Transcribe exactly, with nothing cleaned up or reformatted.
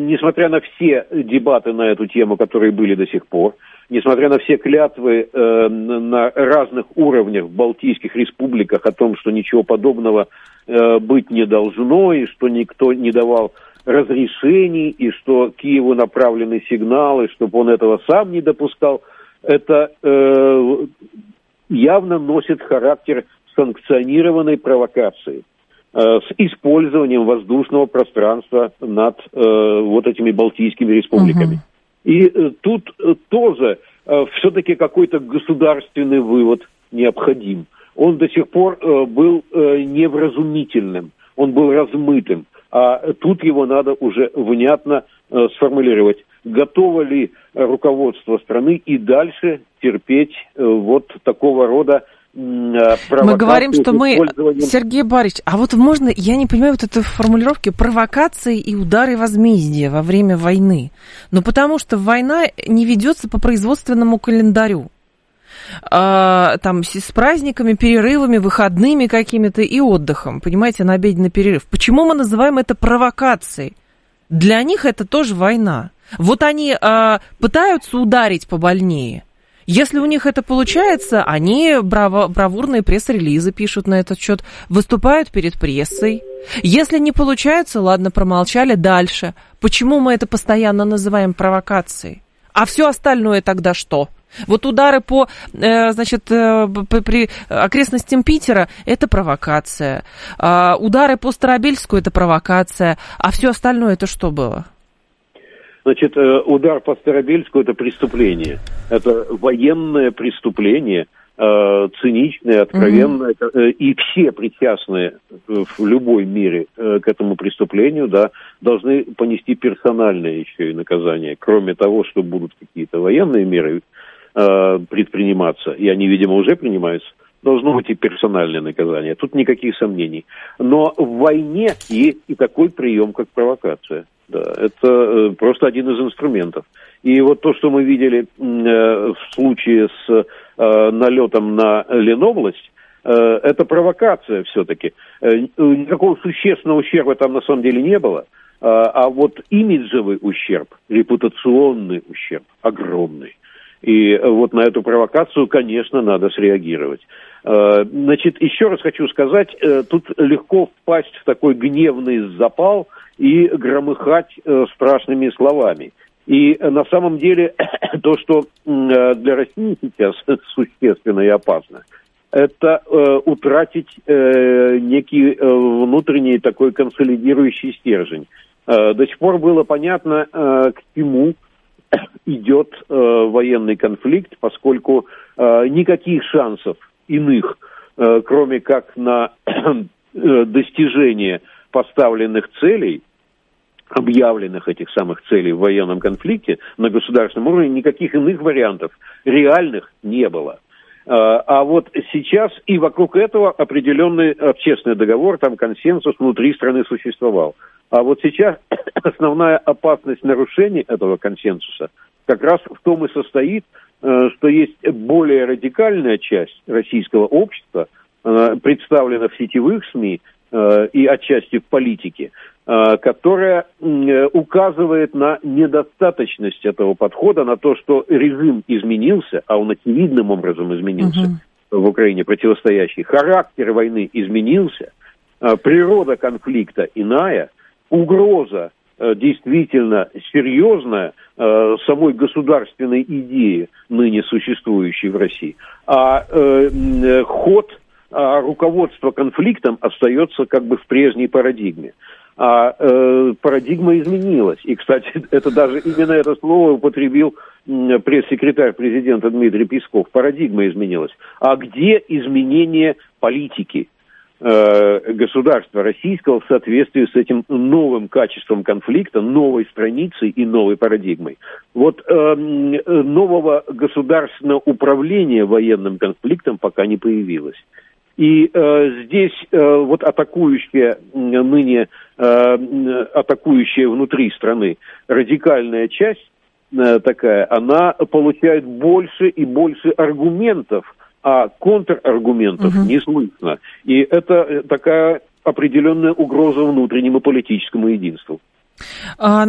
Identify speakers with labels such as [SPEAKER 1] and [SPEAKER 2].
[SPEAKER 1] несмотря на все дебаты на эту тему, которые были до сих пор, несмотря на все клятвы э, на разных уровнях в Балтийских республиках о том, что ничего подобного э, быть не должно, и что никто не давал разрешений, и что Киеву направлены сигналы, чтобы он этого сам не допускал, это э, явно носит характер санкционированной провокации э, с использованием воздушного пространства над э, вот этими Балтийскими республиками. Uh-huh. И э, тут э, тоже э, все-таки какой-то государственный вывод необходим. Он до сих пор э, был э, невразумительным, он был размытым, а тут его надо уже внятно э, сформулировать. Готово ли руководство страны и дальше терпеть э, вот такого рода
[SPEAKER 2] Мы говорим, что мы... Сергей Борисович, а вот можно, я не понимаю вот этой формулировки, провокации и удары возмездия во время войны. Ну, потому что война не ведется по производственному календарю. А, там с праздниками, перерывами, выходными какими-то и отдыхом, понимаете, на обеденный перерыв. Почему мы называем это провокацией? Для них это тоже война. Вот они а, пытаются ударить побольнее. Если у них это получается, они браво, бравурные пресс-релизы пишут на этот счет, выступают перед прессой. Если не получается, ладно, промолчали, дальше. Почему мы это постоянно называем провокацией? А все остальное тогда что? Вот удары по, э, значит, э, при окрестностям Питера – это провокация. Э, удары по Старобельску – это провокация. А все остальное – это что было?
[SPEAKER 1] Значит, удар по Старобельску – это преступление. Это военное преступление, циничное, откровенное. Mm-hmm. И все причастные в любой мере к этому преступлению, да, должны понести персональное еще и наказание. Кроме того, что будут какие-то военные меры предприниматься, и они, видимо, уже принимаются, должно быть и персональное наказание. Тут никаких сомнений. Но в войне есть и такой прием, как провокация. Да, это э, просто один из инструментов. И вот то, что мы видели э, в случае с э, налетом на Ленобласть, э, это провокация все-таки. Э, никакого существенного ущерба там на самом деле не было. Э, а вот имиджевый ущерб, репутационный ущерб огромный. И вот на эту провокацию, конечно, надо среагировать. Э, значит, еще раз хочу сказать, э, тут легко впасть в такой гневный запал и громыхать э, страшными словами. И э, на самом деле то, что э, для России сейчас существенно и опасно, это э, утратить э, некий э, внутренний такой консолидирующий стержень. Э, до сих пор было понятно, э, к чему идет э, военный конфликт, поскольку э, никаких шансов иных, э, кроме как на э, достижение поставленных целей, объявленных этих самых целей в военном конфликте на государственном уровне, никаких иных вариантов реальных не было. А вот сейчас и вокруг этого определенный общественный договор, там консенсус внутри страны существовал. А вот сейчас основная опасность нарушения этого консенсуса как раз в том и состоит, что есть более радикальная часть российского общества, представлена в сетевых СМИ и отчасти в политике, которая указывает на недостаточность этого подхода, на то, что режим изменился, а он очевидным образом изменился uh-huh. в Украине, противостоящий. Характер войны изменился, природа конфликта иная, угроза действительно серьезная самой государственной идеи, ныне существующей в России. А э, ход а руководство конфликтом остается как бы в прежней парадигме. А э, парадигма изменилась. И, кстати, это даже именно это слово употребил пресс-секретарь президента Дмитрий Песков. Парадигма изменилась. А где изменение политики э, государства российского в соответствии с этим новым качеством конфликта, новой страницей и новой парадигмой? Вот э, нового государственного управления военным конфликтом пока не появилось. И э, здесь э, вот атакующая ныне э, атакующая внутри страны радикальная часть э, такая, она получает больше и больше аргументов, а контраргументов угу. не слышно. И это такая определенная угроза внутреннему политическому единству.